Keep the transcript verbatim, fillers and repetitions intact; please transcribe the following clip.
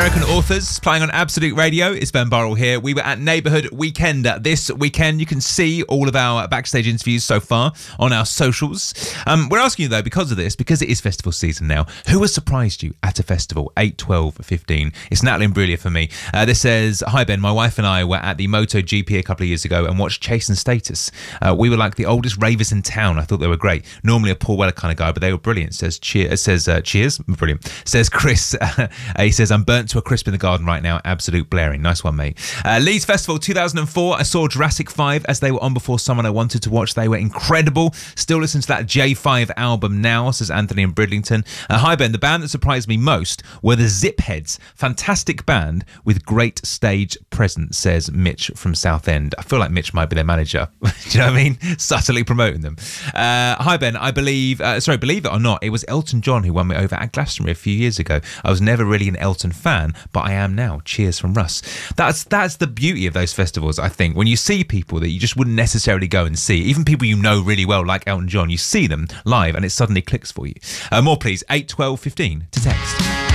American Authors playing on Absolute Radio. It's Ben Burrell here. We were at Neighbourhood Weekend this weekend. You can see all of our backstage interviews so far on our socials. Um, we're asking you though, because of this, because it is festival season now, who has surprised you at a festival? eight, twelve, fifteen. It's Natalie and Brulia for me. Uh, this says, hi Ben, my wife and I were at the MotoGP a couple of years ago and watched Chase and Status. Uh, we were like the oldest ravers in town. I thought they were great. Normally a Paul Weller kind of guy, but they were brilliant. Says cheer. Says uh, cheers. Brilliant. Says Chris. Uh, he says, I'm burnt to a crisp in the garden right now. Absolute blaring. Nice one, mate. Uh, Leeds Festival two thousand four. I saw Jurassic five as they were on before someone I wanted to watch. They were incredible. Still listen to that J five album now, says Anthony in Bridlington. Uh, hi Ben, the band that surprised me most were the Zipheads. Fantastic band with great stage presence, says Mitch from Southend. I feel like Mitch might be their manager. Do you know what I mean? Subtly promoting them. Uh, hi Ben, I believe, uh, sorry, believe it or not, it was Elton John who won me over at Glastonbury a few years ago. I was never really an Elton fan, but I am now. Cheers from Russ. That's that's the beauty of those festivals, I think. When you see people that you just wouldn't necessarily go and see, even people you know really well, like Elton John, you see them live and it suddenly clicks for you. Uh, more please, eight, twelve, fifteen to text.